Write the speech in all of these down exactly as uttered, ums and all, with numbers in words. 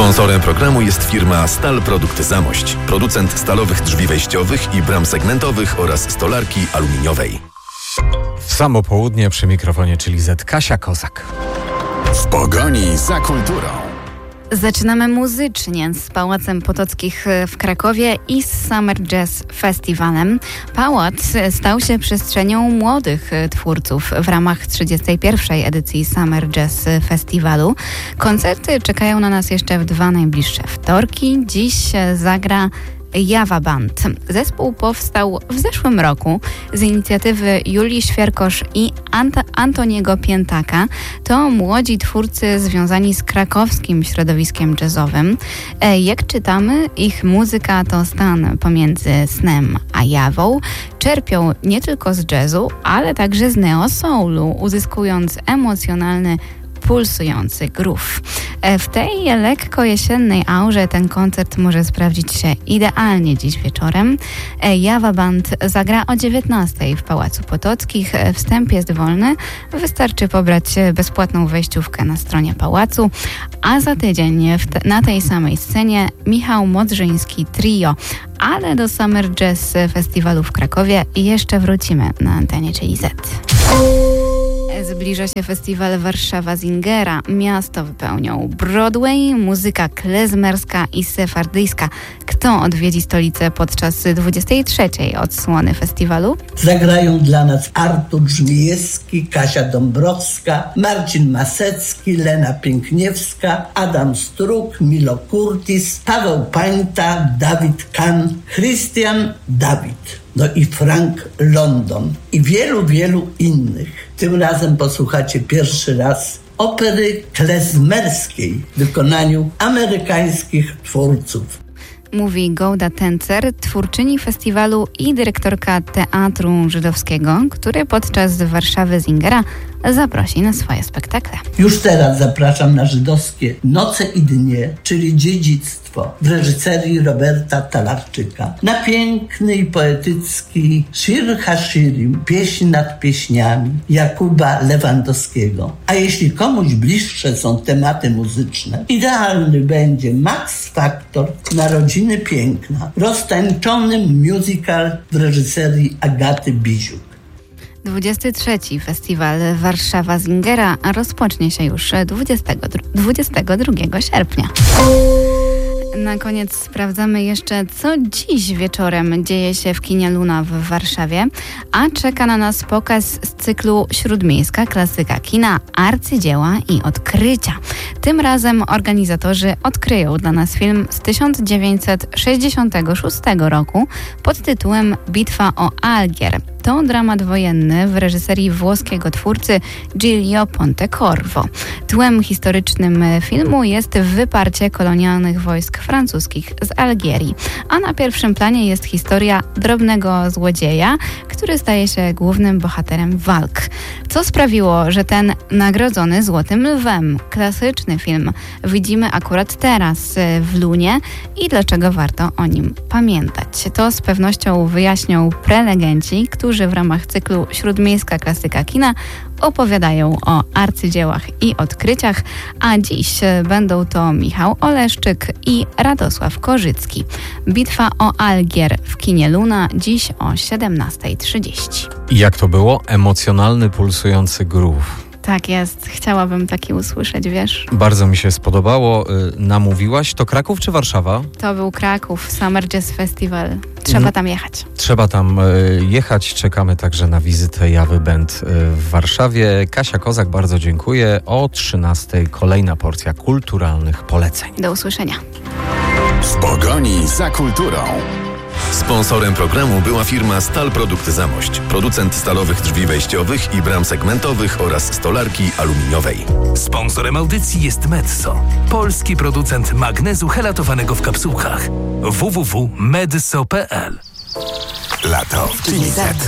Sponsorem programu jest firma Stal Produkty Zamość, producent stalowych drzwi wejściowych i bram segmentowych oraz stolarki aluminiowej. W samo południe przy mikrofonie Chili Z Kasia Kozak. W pogoni za kulturą. Zaczynamy muzycznie z Pałacem Potockich w Krakowie i z Summer Jazz Festiwalem. Pałac stał się przestrzenią młodych twórców w ramach trzydziestej pierwszej edycji Summer Jazz Festiwalu. Koncerty czekają na nas jeszcze w dwa najbliższe wtorki. Dziś zagra Jawa Band. Zespół powstał w zeszłym roku z inicjatywy Julii Świerkosz i Ant- Antoniego Piętaka. To młodzi twórcy związani z krakowskim środowiskiem jazzowym. E, jak czytamy, ich muzyka to stan pomiędzy snem a jawą. Czerpią nie tylko z jazzu, ale także z neo-soulu, uzyskując emocjonalny pulsujący groove. W tej lekko jesiennej aurze ten koncert może sprawdzić się idealnie dziś wieczorem. Jawa Band zagra o dziewiętnastej w Pałacu Potockich. Wstęp jest wolny. Wystarczy pobrać bezpłatną wejściówkę na stronie Pałacu. A za tydzień w te, na tej samej scenie Michał Modrzyński Trio. Ale do Summer Jazz Festiwalu w Krakowie jeszcze wrócimy na antenie Chili Z. Zbliża się festiwal Warszawa Singera. Miasto wypełnią Broadway, muzyka klezmerska i sefardyjska. Kto odwiedzi stolicę podczas dwudziestej trzeciej odsłony festiwalu? Zagrają dla nas Artur Żmijewski, Kasia Dąbrowska, Marcin Masecki, Lena Piękniewska, Adam Struk, Milo Curtis, Paweł Pańta, Dawid Kahn, Christian Dawid. No i Frank London i wielu, wielu innych. Tym razem posłuchacie pierwszy raz opery klezmerskiej w wykonaniu amerykańskich twórców. Mówi Gołda Tencer, twórczyni festiwalu i dyrektorka Teatru Żydowskiego, który podczas Warszawy Singera zaprosi na swoje spektakle. Już teraz zapraszam na żydowskie Noce i Dnie, czyli dziedzictwo w reżyserii Roberta Talarczyka. Na piękny i poetycki Shir Hashirim, pieśń nad pieśniami Jakuba Lewandowskiego. A jeśli komuś bliższe są tematy muzyczne, idealny będzie Max Factor Narodziny Piękna, roztańczony musical w reżyserii Agaty Biziuk. dwudziesty trzeci Festiwal Warszawa Singera rozpocznie się już dwudziestego drugiego sierpnia. Na koniec sprawdzamy jeszcze, co dziś wieczorem dzieje się w kinie Luna w Warszawie, a czeka na nas pokaz z cyklu Śródmiejska klasyka kina, arcydzieła i odkrycia. Tym razem organizatorzy odkryją dla nas film z tysiąc dziewięćset sześćdziesiątego szóstego roku pod tytułem Bitwa o Algier. To dramat wojenny w reżyserii włoskiego twórcy Giulio Pontecorvo. Tłem historycznym filmu jest wyparcie kolonialnych wojsk francuskich z Algierii, a na pierwszym planie jest historia drobnego złodzieja, który staje się głównym bohaterem walk. Co sprawiło, że ten nagrodzony Złotym Lwem klasyczny film widzimy akurat teraz w Lunie i dlaczego warto o nim pamiętać? To z pewnością wyjaśnią prelegenci, którzy w ramach cyklu Śródmiejska klasyka kina opowiadają o arcydziełach i odkryciach, a dziś będą to Michał Oleszczyk i Radosław Korzycki. Bitwa o Algier w kinie Luna dziś o siedemnasta trzydzieści. I jak to było? Emocjonalny, pulsujący groove. Tak jest. Chciałabym taki usłyszeć, wiesz? Bardzo mi się spodobało. Namówiłaś. To Kraków czy Warszawa? To był Kraków, Summer Jazz Festival. Trzeba no, tam jechać. Trzeba tam jechać. Czekamy także na wizytę Jawy Band w Warszawie. Kasia Kozak, bardzo dziękuję. O trzynastej kolejna porcja kulturalnych poleceń. Do usłyszenia. W pogoni za kulturą. Sponsorem programu była firma Stal Produkty Zamość, producent stalowych drzwi wejściowych i bram segmentowych oraz stolarki aluminiowej. Sponsorem audycji jest Medso, polski producent magnezu helatowanego w kapsułkach. w w w kropka medso kropka p l. Lato w Chili Z.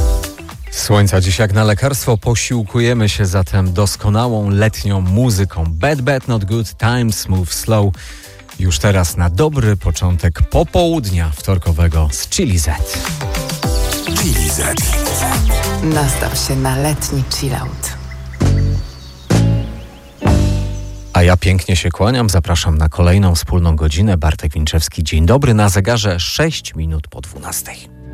Słońca dziś jak na lekarstwo. Posiłkujemy się zatem doskonałą letnią muzyką. Bad Bad Not Good, Times Move Slow. Już teraz na dobry początek popołudnia wtorkowego z Chili Z. Chili Z. Nastaw się na letni chillout. A ja pięknie się kłaniam, zapraszam na kolejną wspólną godzinę. Bartek Winczewski, dzień dobry, na zegarze sześć minut po dwunastej.